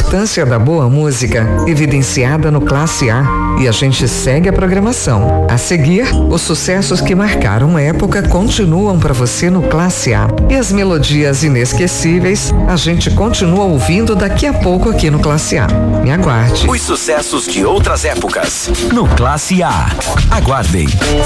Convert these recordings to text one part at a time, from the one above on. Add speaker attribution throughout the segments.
Speaker 1: importância da boa música evidenciada no Classe A e a gente segue a programação. A seguir, os sucessos que marcaram época continuam para você no Classe A e as melodias inesquecíveis a gente continua ouvindo daqui a pouco aqui no Classe A. Me aguarde.
Speaker 2: Os sucessos de outras épocas no Classe A. Aguardem.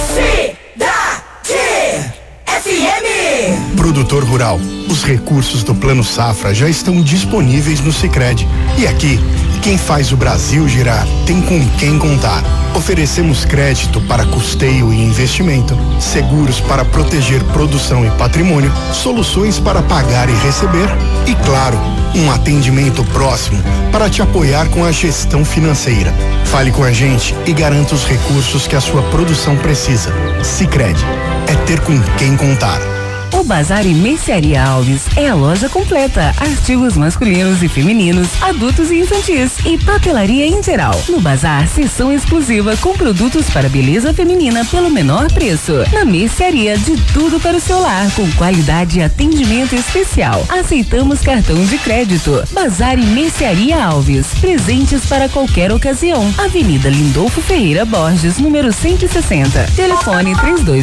Speaker 3: FM. Produtor rural, os recursos do Plano Safra já estão disponíveis no Sicredi. E aqui, quem faz o Brasil girar tem com quem contar. Oferecemos crédito para custeio e investimento, seguros para proteger produção e patrimônio, soluções para pagar e receber e, claro, um atendimento próximo para te apoiar com a gestão financeira. Fale com a gente e garanta os recursos que a sua produção precisa. Sicredi, é ter com quem contar.
Speaker 4: O Bazar e Mercearia Alves é a loja completa, artigos masculinos e femininos, adultos e infantis e papelaria em geral. No Bazar, seção exclusiva com produtos para beleza feminina pelo menor preço. Na Mercearia, de tudo para o seu lar, com qualidade e atendimento especial. Aceitamos cartão de crédito. Bazar e Mercearia Alves, presentes para qualquer ocasião. Avenida Lindolfo Ferreira Borges, número 160. Telefone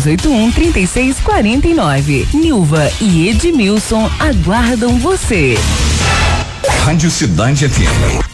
Speaker 4: 3281-3649. Nilva e Edmilson aguardam você.
Speaker 2: Rádio Cidade FM.